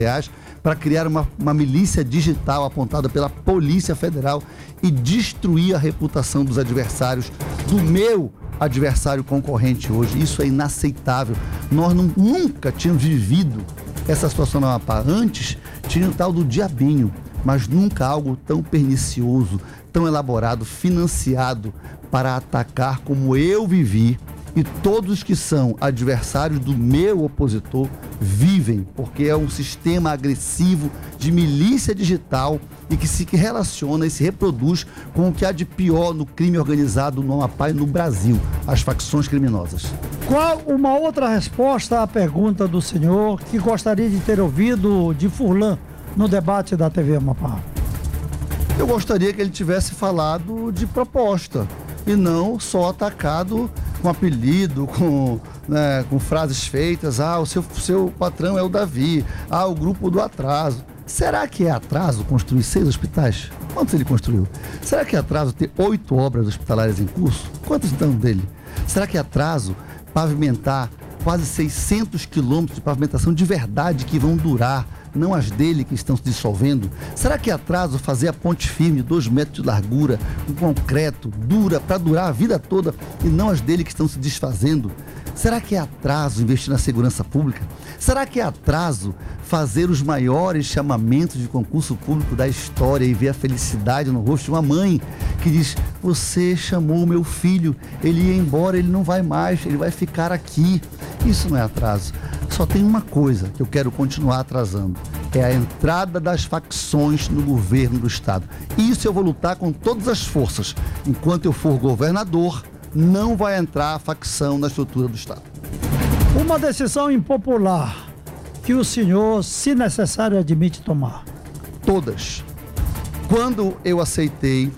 para criar uma milícia digital apontada pela Polícia Federal e destruir a reputação dos adversários, do meu adversário concorrente hoje. Isso é inaceitável. Nós nunca tínhamos vivido essa situação no Amapá. Antes tinha o tal do diabinho, mas nunca algo tão pernicioso, tão elaborado, financiado para atacar como eu vivi. E todos que são adversários do meu opositor vivem, porque é um sistema agressivo de milícia digital e que se relaciona e se reproduz com o que há de pior no crime organizado no Amapá e no Brasil, as facções criminosas. Qual uma outra resposta à pergunta do senhor que gostaria de ter ouvido de Furlan no debate da TV Amapá? Eu gostaria que ele tivesse falado de proposta e não só atacado com apelido, com frases feitas. O seu patrão é o Davi. O grupo do atraso. Será que é atraso construir 6 hospitais? Quantos ele construiu? Será que é atraso ter 8 obras hospitalares em curso? Quantos estão dele? Será que é atraso pavimentar quase 600 quilômetros de pavimentação de verdade que vão durar, não as dele que estão se dissolvendo? Será que é atraso fazer a ponte firme, 2 metros de largura, com concreto, para durar a vida toda, e não as dele que estão se desfazendo? Será que é atraso investir na segurança pública? Será que é atraso fazer os maiores chamamentos de concurso público da história e ver a felicidade no rosto de uma mãe que diz: você chamou o meu filho, ele ia embora, ele não vai mais, ele vai ficar aqui? Isso não é atraso. Só tem uma coisa que eu quero continuar atrasando: é a entrada das facções no governo do estado. Isso eu vou lutar com todas as forças. Enquanto eu for governador, não vai entrar a facção na estrutura do estado. Uma decisão impopular que o senhor, se necessário, admite tomar? Todas. Quando eu aceitei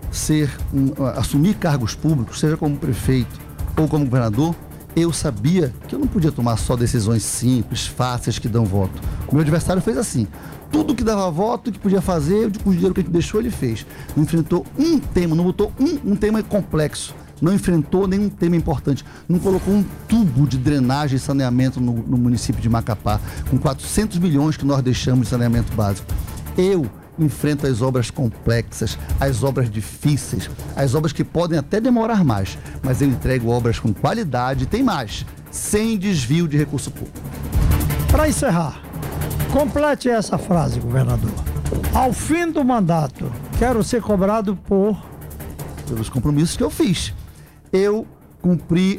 assumir cargos públicos, seja como prefeito ou como governador, eu sabia que eu não podia tomar só decisões simples, fáceis, que dão voto. O meu adversário fez assim: tudo que dava voto, que podia fazer, com o dinheiro que ele deixou, ele fez. Não enfrentou um tema, não botou um tema complexo. Não enfrentou nenhum tema importante. Não colocou um tubo de drenagem e saneamento no município de Macapá, com 400 milhões que nós deixamos de saneamento básico. Eu enfrento as obras complexas, as obras difíceis, as obras que podem até demorar mais, mas eu entrego obras com qualidade e tem mais, sem desvio de recurso público. Para encerrar, complete essa frase, governador. Ao fim do mandato, quero ser cobrado pelos compromissos que eu fiz. Eu cumpri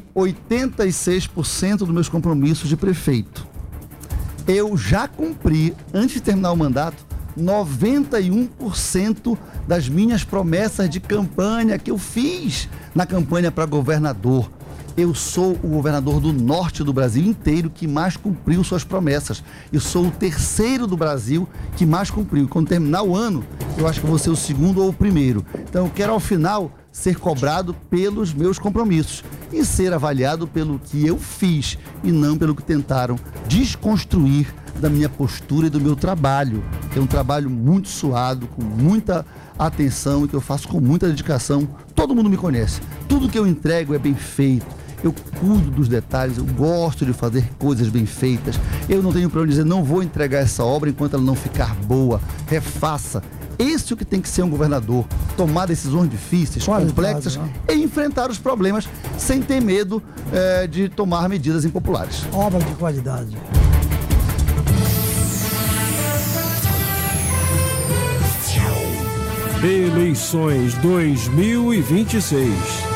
86% dos meus compromissos de prefeito. Eu já cumpri, antes de terminar o mandato, 91% das minhas promessas de campanha que eu fiz na campanha para governador. Eu sou o governador do norte do Brasil inteiro que mais cumpriu suas promessas. Eu sou o terceiro do Brasil que mais cumpriu. Quando terminar o ano, eu acho que vou ser o segundo ou o primeiro. Então eu quero, ao final, ser cobrado pelos meus compromissos e ser avaliado pelo que eu fiz e não pelo que tentaram desconstruir da minha postura e do meu trabalho. É um trabalho muito suado, com muita atenção e que eu faço com muita dedicação. Todo mundo me conhece. Tudo que eu entrego é bem feito. Eu cuido dos detalhes, eu gosto de fazer coisas bem feitas. Eu não tenho problema de dizer: não vou entregar essa obra enquanto ela não ficar boa. Refaça. Esse é o que tem que ser um governador: tomar decisões difíceis, complexas, e enfrentar os problemas sem ter medo de tomar medidas impopulares. Obra de qualidade. Eleições 2026.